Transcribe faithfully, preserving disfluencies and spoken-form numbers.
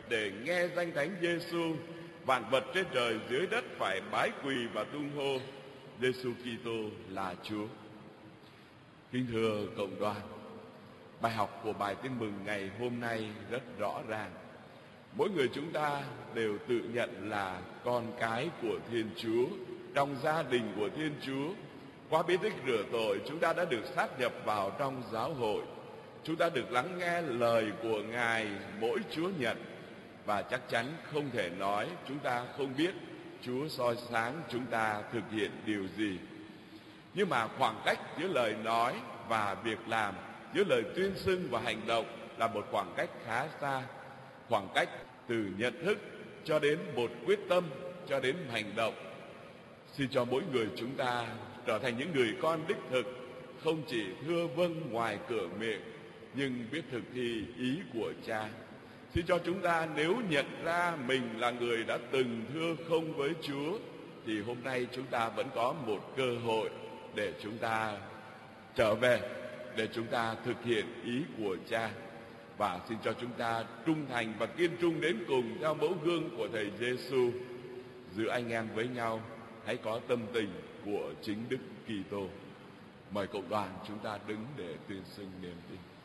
để nghe danh Thánh Giêsu, vạn vật trên trời dưới đất phải bái quỳ và tung hô Giêsu Kitô là Chúa. Kính thưa cộng đoàn, bài học của bài tin mừng ngày hôm nay rất rõ ràng. Mỗi người chúng ta đều tự nhận là con cái của Thiên Chúa, trong gia đình của Thiên Chúa. Qua bí tích rửa tội, chúng ta đã được sáp nhập vào trong giáo hội. Chúng ta được lắng nghe lời của Ngài mỗi Chúa nhật. Và chắc chắn không thể nói chúng ta không biết Chúa soi sáng chúng ta thực hiện điều gì. Nhưng mà khoảng cách giữa lời nói và việc làm, giữa lời tuyên xưng và hành động là một khoảng cách khá xa. Khoảng cách từ nhận thức cho đến một quyết tâm, cho đến hành động. Xin cho mỗi người chúng ta trở thành những người con đích thực, không chỉ thưa vâng ngoài cửa miệng, nhưng biết thực thi ý của Cha. Xin cho chúng ta nếu nhận ra mình là người đã từng thưa không với Chúa, thì hôm nay chúng ta vẫn có một cơ hội để chúng ta trở về, để chúng ta thực hiện ý của Cha. Và xin cho chúng ta trung thành và kiên trung đến cùng theo mẫu gương của Thầy Giêsu. Giữa anh em với nhau, hãy có tâm tình của chính Đức Kitô. Mời cộng đoàn chúng ta đứng để tuyên xưng niềm tin.